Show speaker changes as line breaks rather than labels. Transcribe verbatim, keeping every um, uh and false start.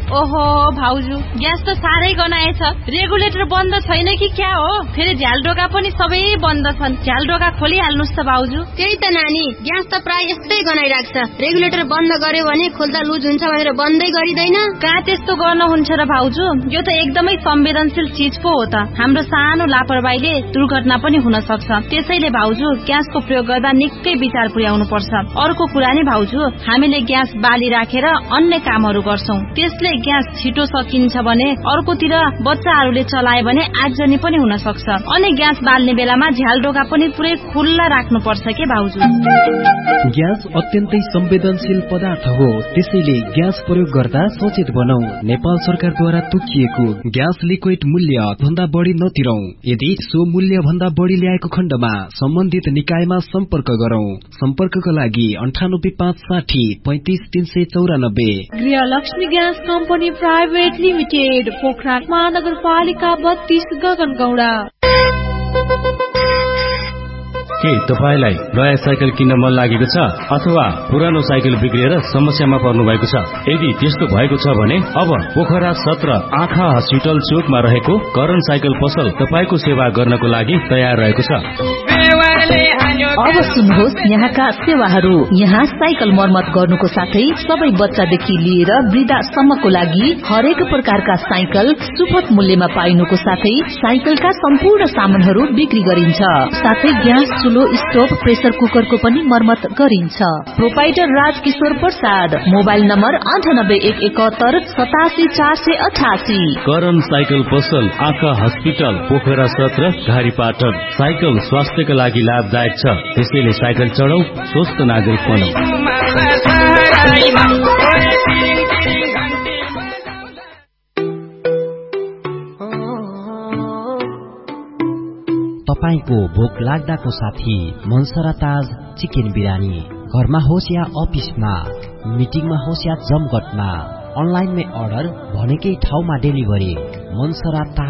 ओहो भाउजू, ग्यास त साह्रै गनाएछ। रेगुलेटर बन्द छैन कि क्या हो? फेरि झ्यालडोका पनि सबै बन्द छन्। झ्यालडोका खोलिहाल्नुस् त भाउजू।
त्यही त नानी, ग्यास त प्राय यस्तै गनाइराख्छ। रेगुलेटर बन्द गर्यो भने खोल्दा लुज हुन्छ भनेर बन्दै गरिदैन।
कहाँ त्यस्तो गर्न हुन्छ र भाउजू? यो त एकदमै संवेदनशील चीज पो हो त। हाम्रो सानो लापरवाहीले दुर्घटना पनि हुन सक्छ। त्यसैले भाउजू, ग्यासको प्रयोग गर्दा निकै विचार पुर्याउनु पर्छ। अर्को कुरा नि भाउजू, हामीले ग्यास बाली राखेर अन्य कामहरू गर्छौं। त्यसले ग्यास छिटो सकिन्छ भने अर्कोतिर बच्चाहरूले चलाए भने आगजनी पनि हुन सक्छ। अनि ग्यास बाल्ने बेलामा झ्यालडोका पनि पुरै खुल्ला राख्नु पर्छ के भाउजू?
ग्यास अत्यन्तै संवेदनशील पदार्थ हो, त्यसैले ग्यास प्रयोग गर्दा सचेत बनौ। नेपाल सरकारद्वारा तोकिएको ग्यास लिक्विड मूल्य भन्दा बढी नतिरौ। यदि सो मूल्य भन्दा बढी ल्याएको खण्डमा सम्बन्धित निकायमा सम्पर्क गरौं। सम्पर्कका लागि अन्ठानब्बे पाँच साठी पैंतिस तीन सय चौरानब्बे।
गृहलक्ष्मी gas company private limited, Pokhara महानगरपालिका बत्तीस, गगनगौडा।
के तपाईलाई नयाँ साइकल किन्न मन लागेको छ अथवा पुरानो साइकल बिग्रिएर समस्यामा पर्नु भएको छ? यदि त्यस्तो भएको छ भने अब पोखरा सत्र आँखा हस्पिटल चोकमा रहेको करण साइकल पसल तपाईको सेवा गर्नको लागि तयार रहेको छ।
अब सुन्नुहोस् यहाँका सेवाहरू। यहाँ साइकल मर्मत गर्नुको साथै सबै बच्चादेखि लिएर वृद्धासम्मको लागि हरेक प्रकारका साइकल सुपथ मूल्यमा पाइनुको साथै साइकलका सम्पूर्ण सामानहरू बिक्री गरिन्छ। साथै ग्यास चुलो, स्टोभ, प्रेसर कुकरको पनि मर्मत गरिन्छ। Proprietor Rajkishore Prasad, mobile number अन्ठानब्बे एक एकहत्तर सतासी चार सय अठासी।
करण साइकल पसल आँखा हस्पिटल पोखरा सत्र घारीपाटन। साइकल स्वास्थ्यका लागि लाभदायक छ, त्यसैले साइकल चढाउ, स्वस्थ नागरिक बनौ।
तपाईको भोक लाग्दाको साथी मनसरा ताज चिकन बिरयानी। घरमा होस् या अफिसमा, मिटिङमा होस् या जमघटमा, अनलाइनमै अर्डर, भनेकै ठाउँमा डेलिभरी। मनसरा ताज